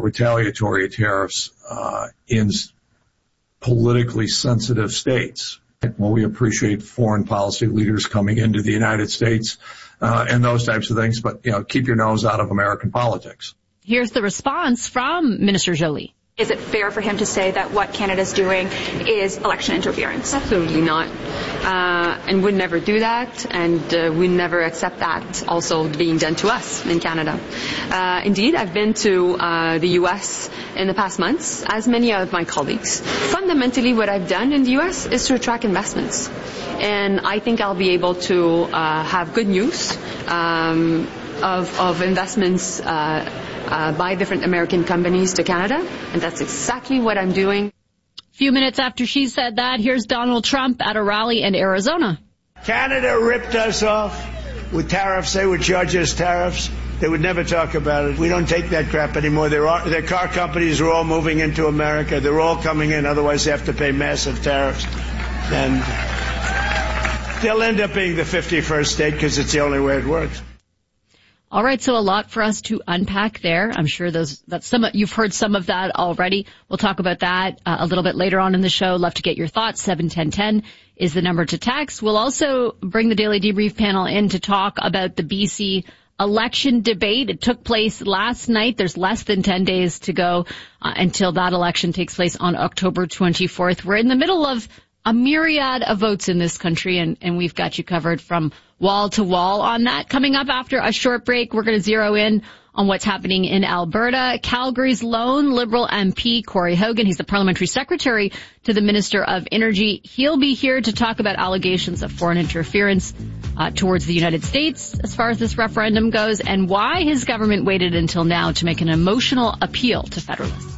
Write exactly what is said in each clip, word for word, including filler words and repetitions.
retaliatory tariffs uh, in politically sensitive states. Well, we appreciate foreign policy leaders coming into the United States uh, and those types of things, but, you know, keep your nose out of American politics. Here's the response from Minister Joly. Is it fair for him to say that what Canada's doing is election interference? Absolutely not. Uh, and we'd never do that, and uh, we never accept that also being done to us in Canada. Uh, indeed, I've been to uh, the U S in the past months, as many of my colleagues. Fundamentally, what I've done in the U S is to attract investments. And I think I'll be able to uh, have good news um, of, of investments uh, uh, by different American companies to Canada, and that's exactly what I'm doing. A few minutes after she said that, here's Donald Trump at a rally in Arizona. Canada ripped us off with tariffs. They would charge us tariffs. They would never talk about it. We don't take that crap anymore. Their, their car companies are all moving into America. They're all coming in. Otherwise, they have to pay massive tariffs. And they'll end up being the fifty-first state because it's the only way it works. All right, so a lot for us to unpack there. I'm sure those that some you've heard some of that already. We'll talk about that uh, a little bit later on in the show. Love to get your thoughts. seven ten ten is the number to text. We'll also bring the Daily Debrief panel in to talk about the B C election debate. It took place last night. There's less than ten days to go uh, until that election takes place on October twenty-fourth. We're in the middle of a myriad of votes in this country, and, and we've got you covered from wall to wall on that. Coming up after a short break, we're going to zero in on what's happening in Alberta. Calgary's lone Liberal M P, Corey Hogan, he's the parliamentary secretary to the Minister of Energy. He'll be here to talk about allegations of foreign interference uh, towards the United States as far as this referendum goes, and why his government waited until now to make an emotional appeal to federalists.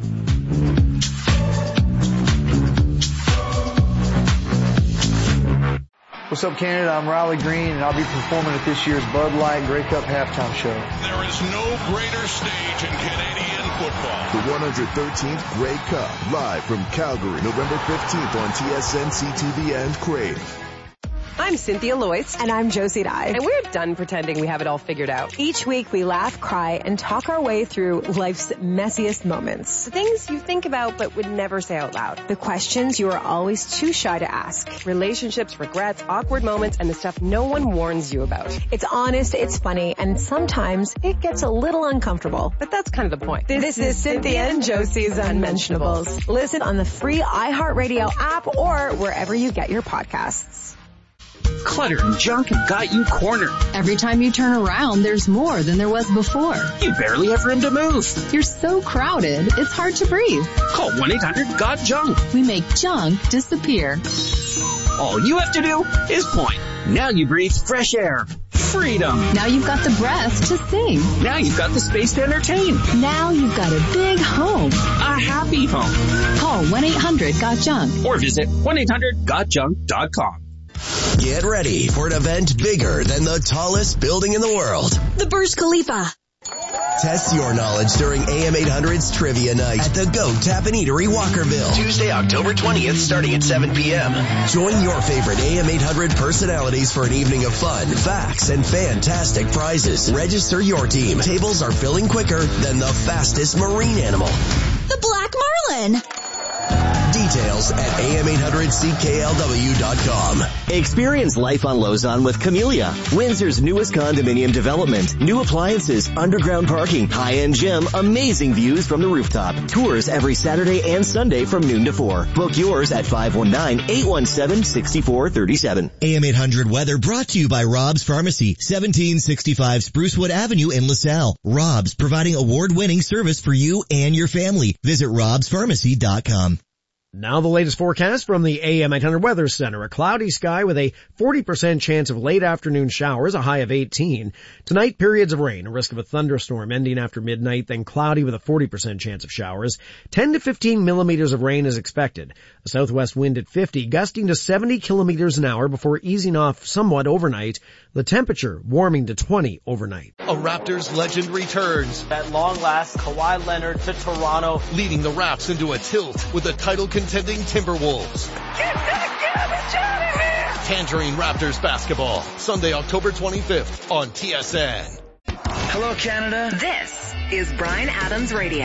What's up, Canada? I'm Riley Green, and I'll be performing at this year's Bud Light Grey Cup halftime show. There is no greater stage in Canadian football. The one hundred thirteenth Grey Cup, live from Calgary, November fifteenth on T S N, C T V, and Crave. I'm Cynthia Loyce. And I'm Josie Dye. And we're done pretending we have it all figured out. Each week we laugh, cry, and talk our way through life's messiest moments. The things you think about but would never say out loud. The questions you are always too shy to ask. Relationships, regrets, awkward moments, and the stuff no one warns you about. It's honest, it's funny, and sometimes it gets a little uncomfortable. But that's kind of the point. This, this is Cynthia and Josie's Unmentionables. Listen on the free iHeartRadio app or wherever you get your podcasts. Clutter and junk have got you cornered. Every time you turn around, there's more than there was before. You barely have room to move. You're so crowded, it's hard to breathe. Call one eight hundred got junk. We make junk disappear. All you have to do is point. Now you breathe fresh air. Freedom. Now you've got the breath to sing. Now you've got the space to entertain. Now you've got a big home. A happy home. Call one eight hundred got junk. Or visit one eight hundred got junk dot com. Get ready for an event bigger than the tallest building in the world. The Burj Khalifa. Test your knowledge during A M eight hundred's Trivia Night at the Goat Tap and Eatery, Walkerville. Tuesday, October twentieth, starting at seven p.m. Join your favorite A M eight hundred personalities for an evening of fun, facts, and fantastic prizes. Register your team. Tables are filling quicker than the fastest marine animal. The Black Marlin. Details at A M eight hundred C K L W dot com. Experience life on Lausanne with Camellia, Windsor's newest condominium development. New appliances, underground parking, high-end gym, amazing views from the rooftop. Tours every Saturday and Sunday from noon to four. Book yours at five one nine, eight one seven, six four three seven. A M eight hundred weather brought to you by Rob's Pharmacy, seventeen sixty-five Sprucewood Avenue in LaSalle. Rob's, providing award-winning service for you and your family. Visit robs pharmacy dot com. Now the latest forecast from the A M eight hundred Weather Center. A cloudy sky with a forty percent chance of late afternoon showers, a high of eighteen. Tonight, periods of rain, a risk of a thunderstorm ending after midnight, then cloudy with a forty percent chance of showers. ten to fifteen millimeters of rain is expected. A southwest wind at fifty, gusting to seventy kilometers an hour before easing off somewhat overnight. The temperature warming to twenty overnight. A Raptors legend returns. At long last, Kawhi Leonard to Toronto, leading the Raps into a tilt with the title contending Timberwolves. Get that garbage out of here! Tangerine Raptors basketball, Sunday, October twenty-fifth on T S N. Hello, Canada. This is Bryan Adams Radio.